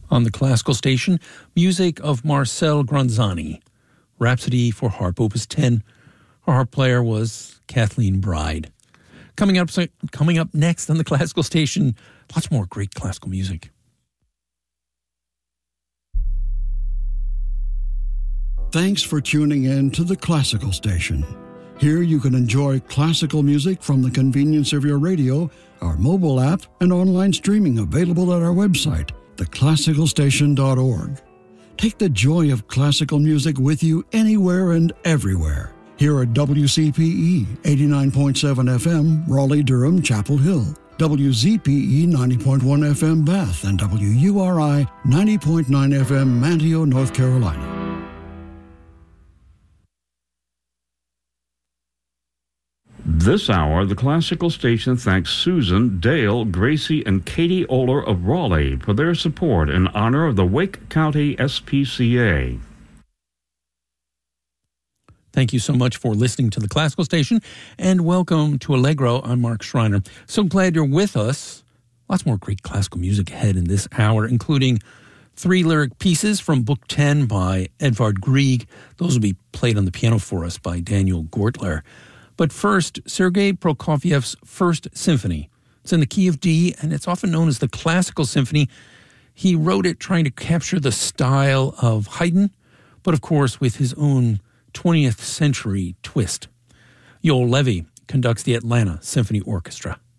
On the classical station, music of Marcel Granzani, Rhapsody for Harp, Opus 10. Our harp player was Kathleen Bride. Coming up next on the classical station, lots more great classical music. Thanks for tuning in to the classical station. Here you can enjoy classical music from the convenience of your radio, our mobile app, and online streaming available at our website, theclassicalstation.org. Take the joy of classical music with you anywhere and everywhere. Here at WCPE 89.7 FM, Raleigh-Durham, Chapel Hill, WZPE 90.1 FM, Bath, and WURI 90.9 FM, Manteo, North Carolina. This hour, the classical station thanks Susan, Dale, Gracie, and Katie Oler of Raleigh for their support in honor of the Wake County SPCA. Thank you so much for listening to the classical station, and welcome to Allegro. I'm Mark Schreiner. So glad you're with us. Lots more great classical music ahead in this hour, including 3 lyric pieces from Book 10 by Edvard Grieg. Those will be played on the piano for us by Daniel Gortler. But first, Sergei Prokofiev's First Symphony. It's in the key of D, and it's often known as the Classical Symphony. He wrote it trying to capture the style of Haydn, but of course with his own 20th century twist. Yoel Levy conducts the Atlanta Symphony Orchestra.